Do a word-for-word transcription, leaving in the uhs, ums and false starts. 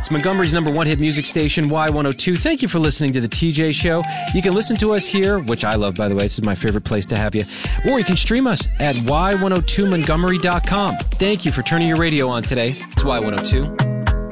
It's Montgomery's number one hit music station, Y one oh two. Thank you for listening to The T J Show. You can listen to us here, which I love, by the way. This is my favorite place to have you. Or you can stream us at y one oh two montgomery dot com. Thank you for turning your radio on today. It's Y one oh two.